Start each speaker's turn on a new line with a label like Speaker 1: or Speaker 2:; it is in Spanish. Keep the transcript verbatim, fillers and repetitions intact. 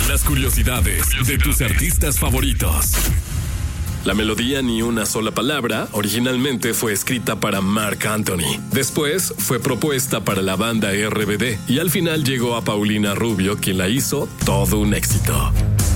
Speaker 1: Las curiosidades de tus artistas favoritos. La melodía Ni una sola palabra originalmente fue escrita para Marc Anthony. Después fue propuesta para la banda R B D y al final llegó a Paulina Rubio, quien la hizo todo un éxito.